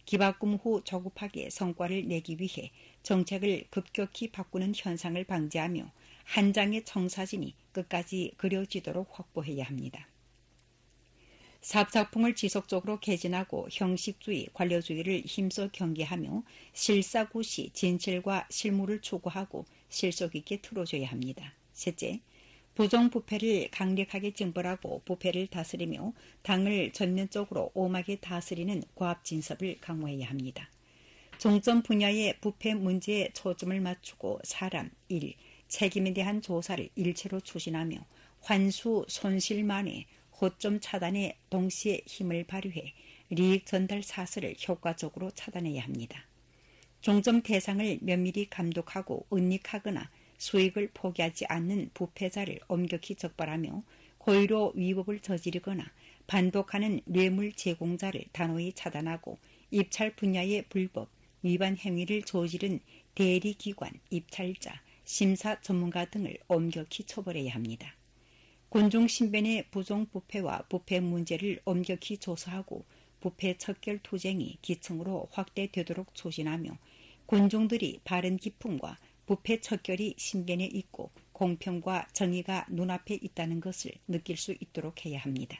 기바꿈 후 조급하게 성과를 내기 위해 정책을 급격히 바꾸는 현상을 방지하며 한 장의 청사진이 끝까지 그려지도록 확보해야 합니다. 사업작품을 지속적으로 개진하고 형식주의, 관료주의를 힘써 경계하며 실사구시, 진실과 실무를 추구하고 실속 있게 틀어줘야 합니다. 셋째, 부정부패를 강력하게 징벌하고 부패를 다스리며 당을 전면적으로 엄하게 다스리는 과업진섭을 강화해야 합니다. 종점 분야의 부패 문제에 초점을 맞추고 사람, 일, 책임에 대한 조사를 일체로 추진하며 환수, 손실만에 호점 차단에 동시에 힘을 발휘해 리익 전달 사슬을 효과적으로 차단해야 합니다. 종점 대상을 면밀히 감독하고 은닉하거나 수익을 포기하지 않는 부패자를 엄격히 적발하며 고의로 위법을 저지르거나 반복하는 뇌물 제공자를 단호히 차단하고 입찰 분야의 불법, 위반 행위를 저지른 대리기관, 입찰자, 심사 전문가 등을 엄격히 처벌해야 합니다. 군중신변의 부정부패와 부패 문제를 엄격히 조사하고 부패 척결 투쟁이 기층으로 확대되도록 추진하며 군중들이 바른 기품과 부패 척결이 신변에 있고 공평과 정의가 눈앞에 있다는 것을 느낄 수 있도록 해야 합니다.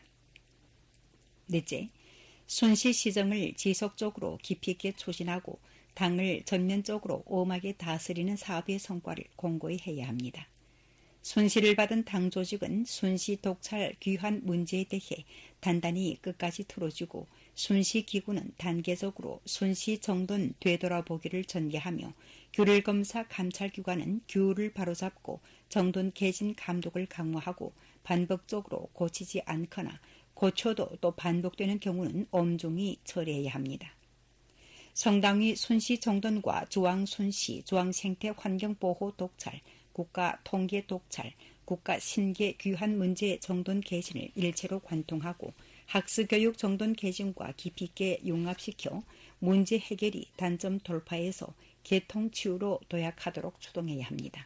넷째, 순시시정을 지속적으로 깊이 있게 추진하고 당을 전면적으로 엄하게 다스리는 사업의 성과를 공고히 해야 합니다. 순시를 받은 당 조직은 순시 독찰 귀환 문제에 대해 단단히 끝까지 틀어주고 순시기구는 단계적으로 순시 정돈 되돌아보기를 전개하며 규율검사 감찰기관은 규율을 바로잡고 정돈 개진 감독을 강화하고 반복적으로 고치지 않거나 고쳐도 또 반복되는 경우는 엄중히 처리해야 합니다. 성당위 순시 정돈과 조항 순시, 조항 생태 환경보호 독찰, 국가 통계 독찰, 국가 신계 귀환 문제 정돈 개진을 일체로 관통하고 학습교육 정돈 개진과 깊이 있게 융합시켜 문제 해결이 단점 돌파해서 개통 치유로 도약하도록 추동해야 합니다.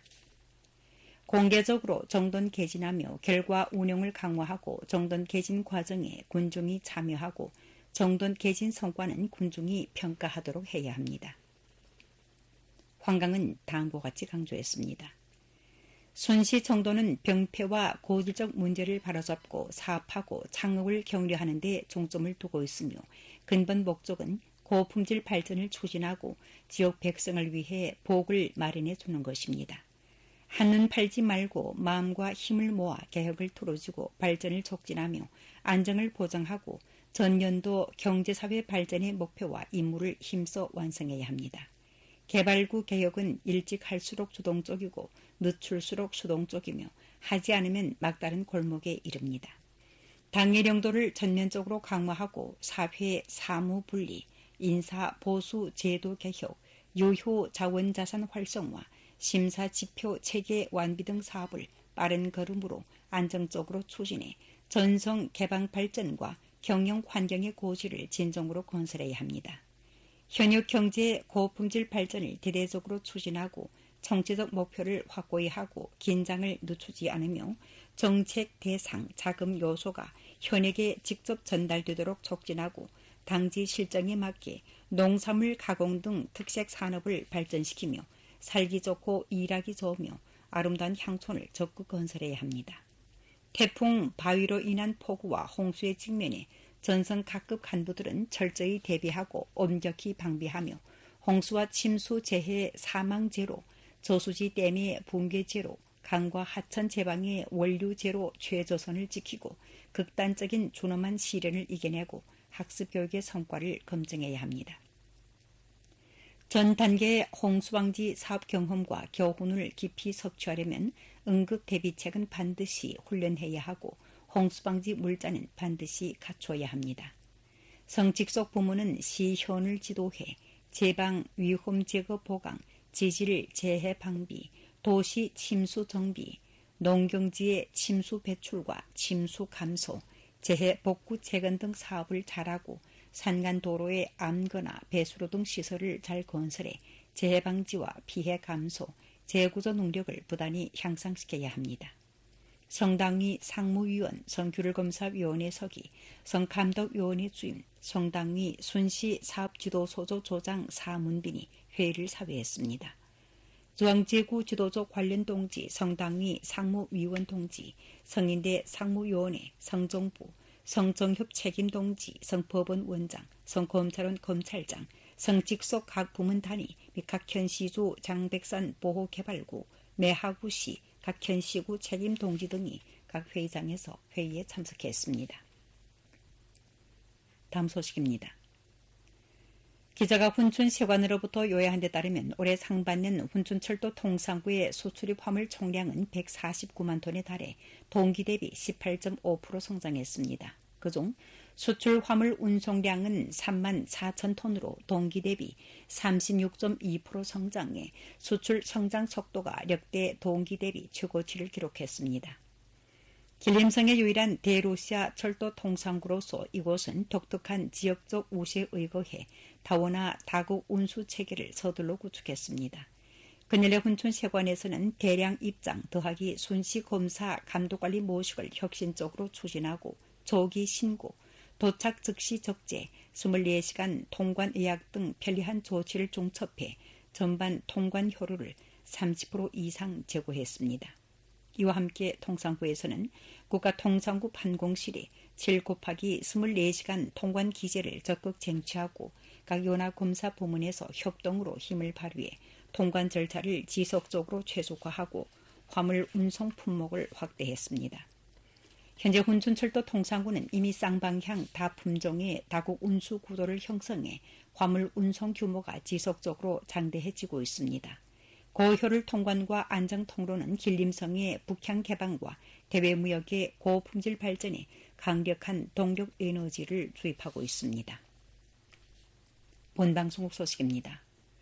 공개적으로 정돈 개진하며 결과 운영을 강화하고 정돈 개진 과정에 군중이 참여하고 정돈 개진 성과는 군중이 평가하도록 해야 합니다. 황강은 다음과 같이 강조했습니다. 순시 정돈은 병폐와 고질적 문제를 바로잡고 사업하고 창업을 격려하는 데 중점을 두고 있으며 근본 목적은 고품질 발전을 추진하고 지역 백성을 위해 복을 마련해 주는 것입니다. 한눈 팔지 말고 마음과 힘을 모아 개혁을 틀어주고 발전을 촉진하며 안정을 보장하고 전년도 경제사회 발전의 목표와 임무를 힘써 완성해야 합니다. 개발구 개혁은 일찍 할수록 주동적이고 늦출수록 수동적이며 하지 않으면 막다른 골목에 이릅니다. 당의 영도를 전면적으로 강화하고 사회 사무 분리, 인사 보수 제도 개혁, 유효 자원자산 활성화, 심사 지표 체계 완비 등 사업을 빠른 걸음으로 안정적으로 추진해 전성 개방 발전과 경영 환경의 고지를 진정으로 건설해야 합니다. 현역 경제의 고품질 발전을 대대적으로 추진하고 정치적 목표를 확고히 하고 긴장을 늦추지 않으며 정책 대상, 자금 요소가 현역에 직접 전달되도록 촉진하고 당지 실정에 맞게 농산물 가공 등 특색 산업을 발전시키며 살기 좋고 일하기 좋으며 아름다운 향촌을 적극 건설해야 합니다. 태풍, 바위로 인한 폭우와 홍수의 직면에 전선 각급 간부들은 철저히 대비하고 엄격히 방비하며 홍수와 침수 재해 사망 제로, 저수지 댐의 붕괴 제로, 강과 하천 제방의 원류 제로 최저선을 지키고 극단적인 준엄한 시련을 이겨내고 학습 교육의 성과를 검증해야 합니다. 전 단계의 홍수방지 사업 경험과 교훈을 깊이 섭취하려면 응급 대비책은 반드시 훈련해야 하고 홍수방지 물자는 반드시 갖춰야 합니다. 성직속 부문은 시현을 지도해 제방, 위험 제거 보강, 지질 재해 방비, 도시 침수 정비, 농경지의 침수 배출과 침수 감소, 재해 복구 재건 등 사업을 잘하고 산간 도로의 암거나 배수로 등 시설을 잘 건설해 재해 방지와 피해 감소, 재구조 능력을 부단히 향상시켜야 합니다. 성당위 상무위원, 성규율검사위원회 서기, 성감독위원회 주임, 성당위 순시 사업지도소조 조장 사문빈이 회의를 사회했습니다. 중앙지구 지도조 관련 동지, 성당위 상무위원 동지, 성인대 상무위원회, 성정부, 성정협 책임동지, 성법원 원장, 성검찰원 검찰장, 성직속 각 부문 단위 및 각 현시주 장백산 보호개발구, 매하구시, 각 현시구 책임동지 등이 각 회의장에서 회의에 참석했습니다. 다음 소식입니다. 기자가 훈춘세관으로부터 요약한 데 따르면 올해 상반년 훈춘철도 통상구의 수출입 화물 총량은 149만 톤에 달해 동기 대비 18.5% 성장했습니다. 그중 수출 화물 운송량은 3만 4천 톤으로 동기 대비 36.2% 성장해 수출 성장 속도가 역대 동기 대비 최고치를 기록했습니다. 길림성의 유일한 대로시아 철도 통상구로서 이곳은 독특한 지역적 우세에 의거해 다원화 다국 운수 체계를 서둘러 구축했습니다. 근래 훈춘세관에서는 대량 입장 더하기 순시 검사 감독관리 모식을 혁신적으로 추진하고 조기 신고, 도착 즉시 적재, 24시간 통관 예약 등 편리한 조치를 중첩해 전반 통관 효율을 30% 이상 제고했습니다. 이와 함께 통상부에서는 국가통상부 판공실이 7/24시간 통관 기제를 적극 쟁취하고 각 연합검사 부문에서 협동으로 힘을 발휘해 통관 절차를 지속적으로 최적화하고 화물 운송 품목을 확대했습니다. 현재 훈춘철도 통상구는 이미 쌍방향 다품종의 다국 운수 구도를 형성해 화물 운송 규모가 지속적으로 장대해지고 있습니다. 고효율 통관과 안정 통로는 길림성의 북향 개방과 대외무역의 고품질 발전에 강력한 동력 에너지를 주입하고 있습니다. 본방송국 소식입니다.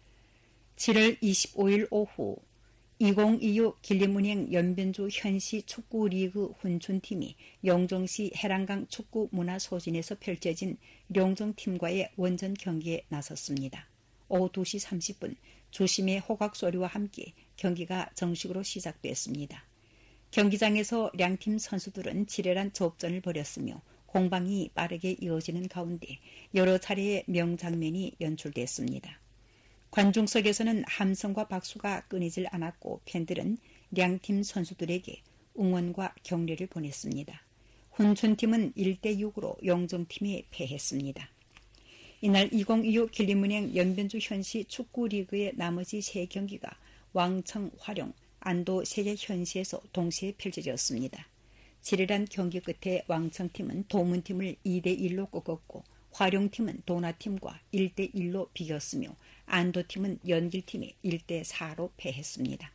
7월 25일 오후 2026 길림은행 연변주 현시 축구리그 훈춘팀이 영종시 해랑강 축구문화소진에서 펼쳐진 룡정팀과의 원전 경기에 나섰습니다. 오후 2시 30분 주심의 호각소리와 함께 경기가 정식으로 시작됐습니다. 경기장에서 양팀 선수들은 치열한 접전을 벌였으며 공방이 빠르게 이어지는 가운데 여러 차례의 명장면이 연출됐습니다. 관중석에서는 함성과 박수가 끊이질 않았고 팬들은 양팀 선수들에게 응원과 격려를 보냈습니다. 훈춘팀은 1대6으로 영종팀에 패했습니다. 이날 2026 길림은행 연변주 현시 축구리그의 나머지 3경기가 왕청, 활용, 안도 3개 현시에서 동시에 펼쳐졌습니다. 치열한 경기 끝에 왕청팀은 도문팀을 2대1로 꺾었고 활용팀은 도나팀과 1대1로 비겼으며 안도팀은 연길팀이 1대4로 패했습니다.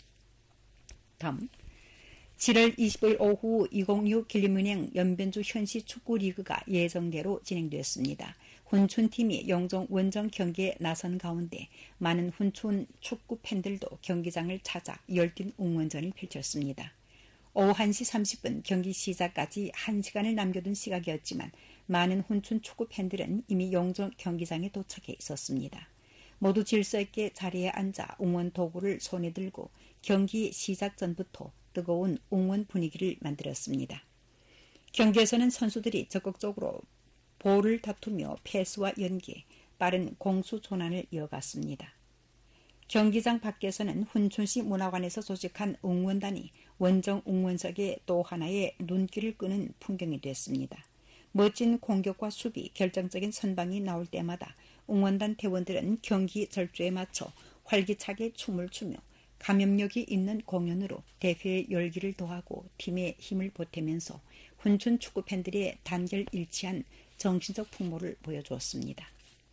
다음 7월 25일 오후 2026 길림은행 연변주 현시 축구리그가 예정대로 진행됐습니다. 훈춘팀이 영종 원정 경기에 나선 가운데 많은 훈춘 축구 팬들도 경기장을 찾아 열띤 응원전을 펼쳤습니다. 오후 1시 30분 경기 시작까지 1시간을 남겨둔 시각이었지만 많은 훈춘 축구 팬들은 이미 영종 경기장에 도착해 있었습니다. 모두 질서 있게 자리에 앉아 응원 도구를 손에 들고 경기 시작 전부터 뜨거운 응원 분위기를 만들었습니다. 경기에서는 선수들이 적극적으로 볼을 다투며 패스와 연계, 빠른 공수 전환을 이어갔습니다. 경기장 밖에서는 훈춘시 문화관에서 조직한 응원단이 원정 응원석에 또 하나의 눈길을 끄는 풍경이 됐습니다. 멋진 공격과 수비, 결정적인 선방이 나올 때마다 응원단 대원들은 경기 절조에 맞춰 활기차게 춤을 추며 감염력이 있는 공연으로 대회의 열기를 더하고 팀의 힘을 보태면서 훈춘 축구 팬들의 단결 일치한 정신적 풍모를 보여주었습니다.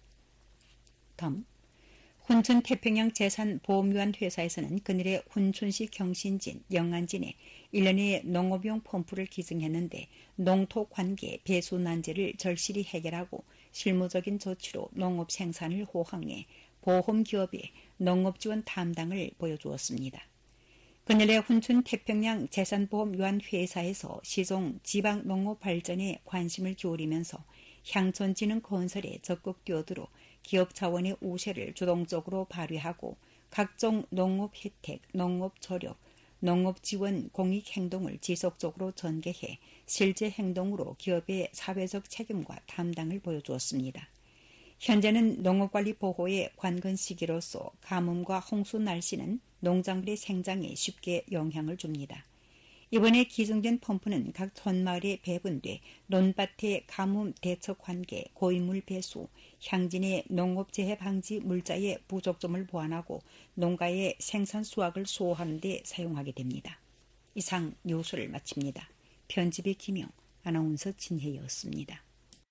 다음 훈춘 태평양 재산보험유한 회사에서는 그늘의 훈춘시 경신진, 영안진에 1년의 농업용 펌프를 기증했는데 농토 관계 배수 난제를 절실히 해결하고 실무적인 조치로 농업 생산을 호황해 보험기업의 농업지원 담당을 보여주었습니다. 그늘의 훈춘 태평양 재산보험유한회사에서 시종 지방농업 발전에 관심을 기울이면서 향촌지능 건설에 적극 뛰어들어 기업 자원의 우세를 주동적으로 발휘하고 각종 농업 혜택, 농업 조력, 농업지원 공익행동을 지속적으로 전개해 실제 행동으로 기업의 사회적 책임과 담당을 보여주었습니다. 현재는 농업관리 보호의 관건 시기로서 가뭄과 홍수 날씨는 농작물의 생장에 쉽게 영향을 줍니다. 이번에 기증된 펌프는 각 촌마을에 배분돼 논밭의 가뭄 대처 관계, 고인물 배수, 향진의 농업재해 방지 물자의 부족점을 보완하고 농가의 생산 수확을 수호하는 데 사용하게 됩니다. 이상 뉴스를 마칩니다. 편집의 김영, 아나운서 진혜였습니다.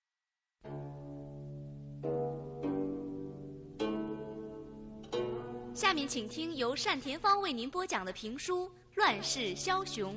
下面请听由单田芳为您播讲的评书《乱世枭雄》。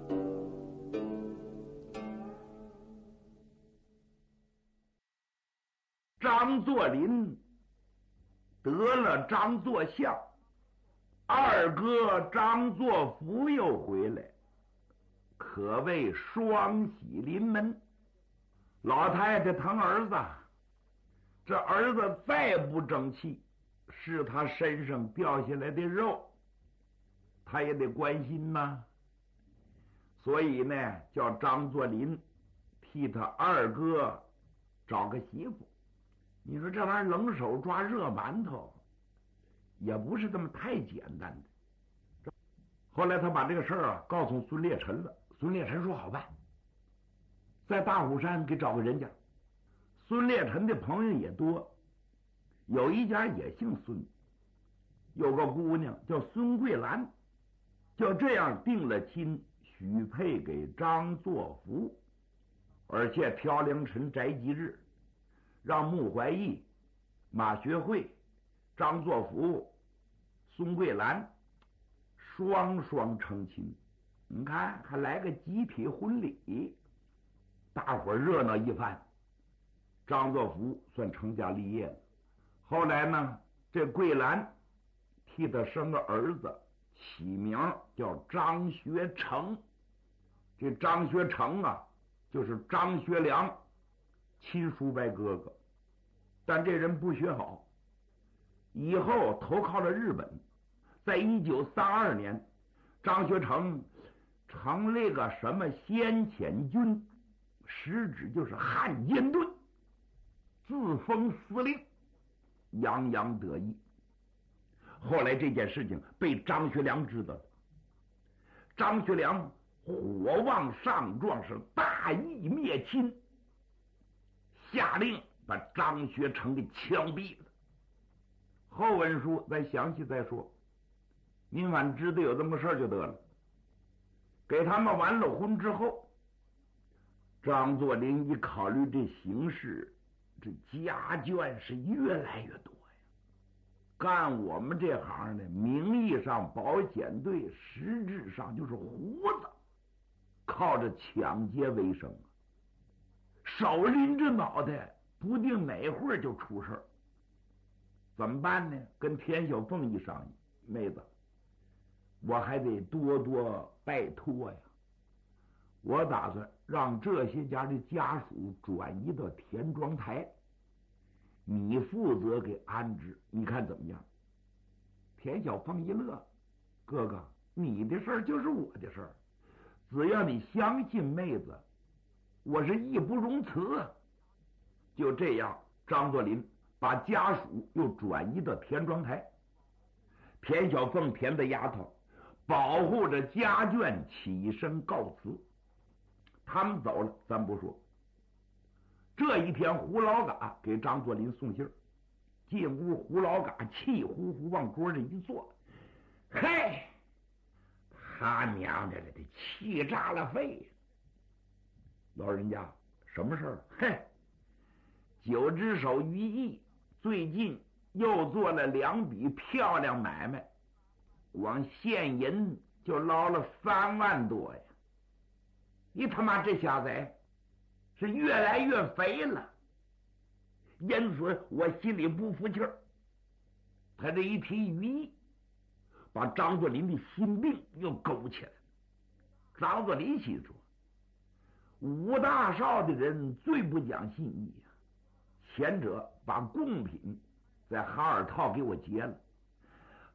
张作霖得了张作相，二哥张作福又回来，可谓双喜临门。老太太疼儿子，这儿子再不争气，是他身上掉下来的肉，他也得关心呐。所以呢，叫张作霖替他二哥找个媳妇。你说这玩意儿冷手抓热馒头，也不是这么太简单的。后来他把这个事儿告诉孙烈臣了，孙烈臣说好办，在大虎山给找个人家。孙烈臣的朋友也多，有一家也姓孙，有个姑娘叫孙桂兰，就这样定了亲，许配给张作福，而且挑良辰宅吉日，让穆怀义、马学会、张作福、孙桂兰双双成亲。你看，还来个集体婚礼，大伙儿热闹一番。张作福算成家立业了。后来呢，这桂兰替他生个儿子，起名叫张学成。这张学成啊，就是张学良亲叔伯哥哥，但这人不学好，以后投靠了日本。在1932年，张学成成了个什么先遣军，实质就是汉奸队，自封司令，洋洋得意。后来这件事情被张学良知道了，张学良火旺上壮，是大义灭亲，下令把张学成给枪毙了。后文书再详细再说，您反正知道有这么个事儿就得了。给他们完了婚之后，张作霖一考虑这形势，这家眷是越来越多呀。干我们这行的，名义上保险队，实质上就是胡子，靠着抢劫为生，手拎着脑袋，不定哪会儿就出事儿。怎么办呢？跟田小凤一商议，妹子，我还得多多拜托呀。我打算让这些家的家属转移到田庄台，你负责给安置，你看怎么样？田小凤一乐，哥哥，你的事儿就是我的事儿，只要你相信妹子，我是义不容辞。就这样，张作霖把家属又转移到田庄台，田小凤田的丫头保护着家眷起身告辞。他们走了咱不说，这一天胡老嘎给张作霖送信儿，进屋胡老嘎气呼呼往桌上一坐，嘿，他娘的得气炸了肺。老人家什么事儿？嘿，九只手于毅最近又做了2笔漂亮买卖，光现银就捞了3万多呀！你他妈这小子是越来越肥了，因此我心里不服气儿。他这一提于毅，把张作霖的心病又勾起来。张作霖心说，武大少的人最不讲信义呀，前者把贡品在哈尔套给我劫了，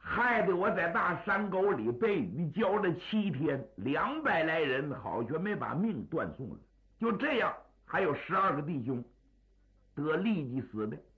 害得我在大山沟里被雨浇了7天，200来人好却没把命断送了。就这样，还有12个弟兄得痢疾死的。